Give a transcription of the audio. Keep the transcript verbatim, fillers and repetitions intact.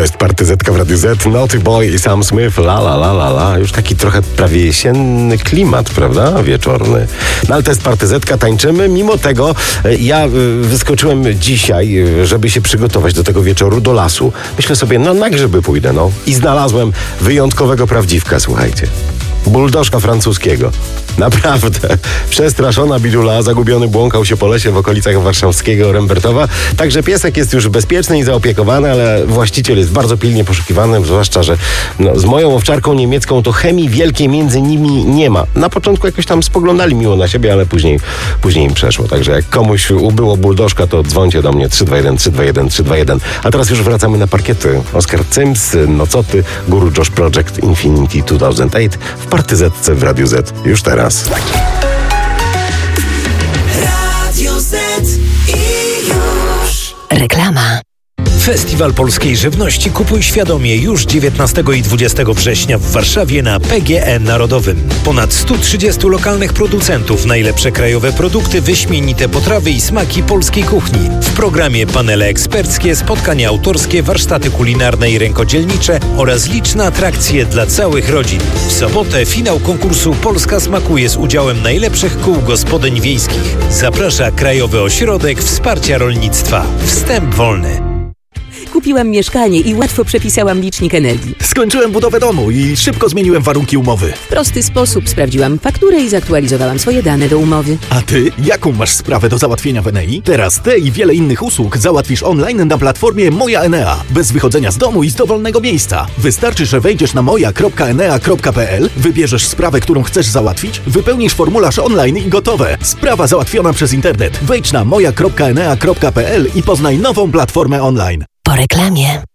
jest Partyzetka w Radiu Z, Naughty Boy i Sam Smith, la la la la la. Już taki trochę prawie jesienny klimat, prawda? Wieczorny. No ale to jest Partyzetka, tańczymy. Mimo tego ja wyskoczyłem dzisiaj, żeby się przygotować do tego wieczoru do lasu. Myślę sobie, no na grzyby pójdę, no. I znalazłem wyjątkowego prawdziwka, słuchajcie. Buldożka francuskiego. Naprawdę. Przestraszona bidula, zagubiony błąkał się po lesie w okolicach warszawskiego Rembertowa. Także piesek jest już bezpieczny i zaopiekowany, ale właściciel jest bardzo pilnie poszukiwany, zwłaszcza, że no, z moją owczarką niemiecką to chemii wielkiej między nimi nie ma. Na początku jakoś tam spoglądali miło na siebie, ale później, później im przeszło. Także jak komuś ubyło buldożka, to dzwońcie do mnie trzy dwa jeden trzy dwa jeden trzy dwa jeden. A teraz już wracamy na parkiety. Oskar Cyms, No co ty, Guru Josh Project, Infinity dwa tysiące osiem w Partyzetce w Radiu Z. Już teraz. Radio Z i już. Reklama. Festiwal Polskiej Żywności Kupuj Świadomie już dziewiętnastego i dwudziestego września w Warszawie na P G E Narodowym. Ponad sto trzydziestu lokalnych producentów, najlepsze krajowe produkty, wyśmienite potrawy i smaki polskiej kuchni. W programie panele eksperckie, spotkania autorskie, warsztaty kulinarne i rękodzielnicze oraz liczne atrakcje dla całych rodzin. W sobotę finał konkursu Polska Smakuje z udziałem najlepszych kół gospodyń wiejskich. Zaprasza Krajowy Ośrodek Wsparcia Rolnictwa. Wstęp wolny. Kupiłam mieszkanie i łatwo przepisałam licznik energii. Skończyłem budowę domu i szybko zmieniłem warunki umowy. W prosty sposób sprawdziłam fakturę i zaktualizowałam swoje dane do umowy. A ty? Jaką masz sprawę do załatwienia w Enei? Teraz te i wiele innych usług załatwisz online na platformie Moja Enea. Bez wychodzenia z domu i z dowolnego miejsca. Wystarczy, że wejdziesz na moja kropka enea kropka p l, wybierzesz sprawę, którą chcesz załatwić, wypełnisz formularz online i gotowe. Sprawa załatwiona przez internet. Wejdź na moja kropka enea kropka p l i poznaj nową platformę online. Po reklamie.